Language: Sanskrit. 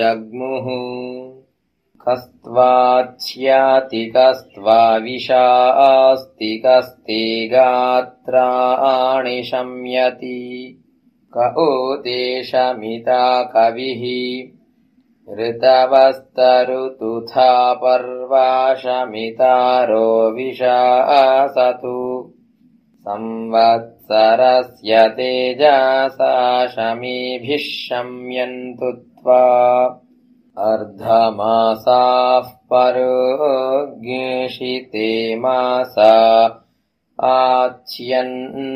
जग्मुः कस्त्वाच्छ्याति कस्त्वाविशास्ति कस्ते गात्राणि शम्यति क ऊतेशमिता कविः ऋतवस्तरुतुथा पर्वाशमितारो विशासतु संवत्सरस्य तेजसा शमीभिः शम्यन्तु त्वा अर्धमासाः परोज्ञेषिते मासा आच्यन्